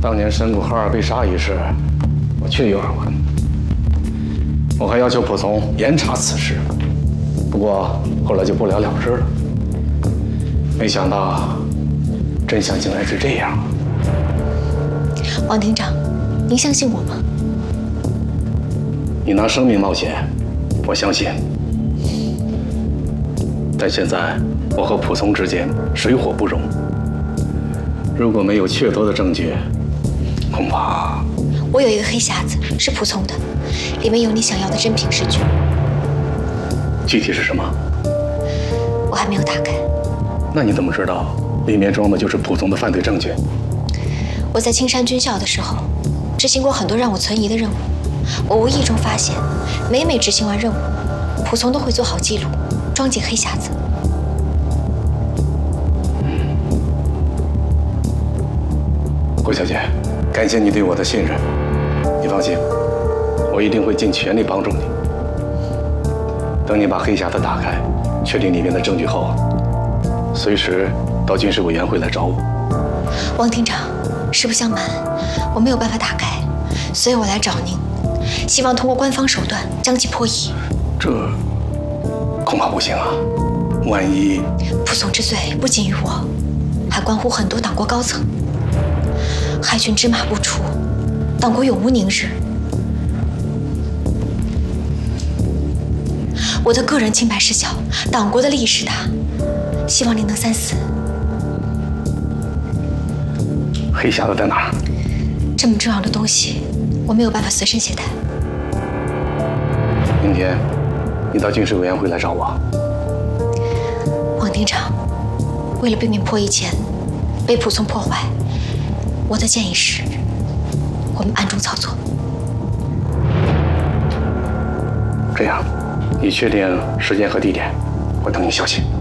当年神谷哈尔被杀一事，我确有耳闻。我还要求仆从严查此事，不过后来就不了了之了。没想到真相竟然是这样。 王厅长，您相信我吗？ 你拿生命冒险，我相信。但现在我和仆从之间水火不容，如果没有确凿的证据，恐怕…… 我有一个黑匣子，是仆从的，里面有你想要的珍品诗句。 具体是什么？ 我还没有打开。 那你怎么知道里面装的就是仆从的犯罪证据？ 我在青山军校的时候，执行过很多让我存疑的任务。我无意中发现，每执行完任务，仆从都会做好记录，装进黑匣子。 郭小姐，感谢你对我的信任。你放心，我一定会尽全力帮助你。等你把黑匣子打开，确定里面的证据后，随时到军事委员会来找我。 王厅长，实不相瞒，我没有办法打开，所以我来找您，希望通过官方手段将其破译。 这恐怕不行啊！万一…… 仆从之罪不仅于我，还关乎很多党国高层。害群之马不除，党国永无宁日。我的个人清白是小，党国的利益是大，希望您能三思。 黑匣子在哪儿？ 这么重要的东西，我没有办法随身携带。 明天你到军事委员会来找我。 王厅长，为了避免破译前被仆从破坏，我的建议是，我们暗中操作。 这样，你确定时间和地点，我等你消息。